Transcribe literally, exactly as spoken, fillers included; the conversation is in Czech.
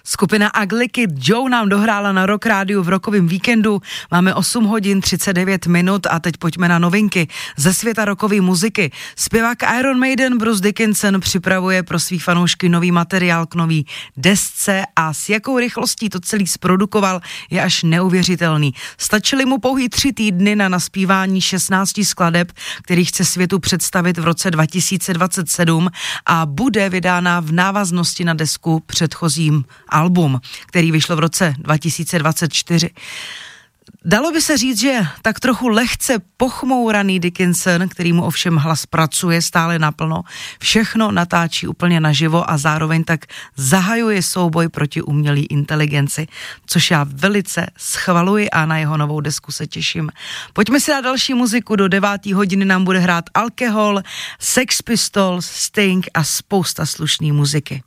Skupina Ugly Kid Joe nám dohrála na Rock Rádiu v rokovém víkendu. Máme osm hodin třicet devět minut a teď pojďme na novinky ze světa rockové muziky. Zpěvák Iron Maiden Bruce Dickinson připravuje pro svých fanoušky nový materiál k nový desce a s jakou rychlostí to celý zprodukoval je až neuvěřitelný. Stačily mu pouhý tři týdny na naspívání šestnácti skladeb, který chce světu představit v roce dva tisíce dvacet sedm a bude vydána v návaznosti na desku předchozím album, který vyšlo v roce dva tisíce dvacet čtyři. Dalo by se říct, že tak trochu lehce pochmouraný Dickinson, který mu ovšem hlas pracuje stále naplno, všechno natáčí úplně naživo a zároveň tak zahajuje souboj proti umělé inteligenci, což já velice schvaluji a na jeho novou desku se těším. Pojďme si dát další muziku, do devátý hodiny nám bude hrát Alkohol, Sex Pistols, Sting a spousta slušný muziky.